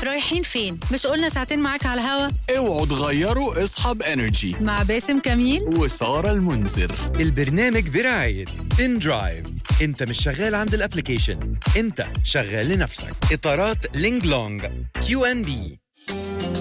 رايحين فين؟ مش قلنا ساعتين معاك على الهوا؟ اوعوا تغيروا، اصحاب انرجي مع باسم كميل وسارة المنذر. البرنامج برعاية إن درايف. انت مش شغال عند الابليكيشن، انت شغال لنفسك. اطارات لينج لونج QNB.